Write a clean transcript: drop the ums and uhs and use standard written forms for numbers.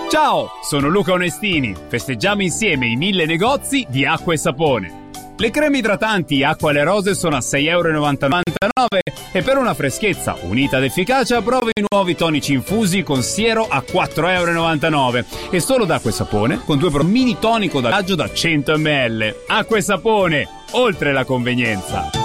Ciao, sono Luca Onestini. Festeggiamo insieme i 1000 negozi di acqua e sapone. Le creme idratanti Acqua alle Rose sono a 6,99 € e per una freschezza unita ed efficacia prova i nuovi tonici infusi con siero a 4,99 € e solo da Acqua e Sapone con 2 mini tonico da raggio da 100 ml. Acqua e Sapone, oltre la convenienza.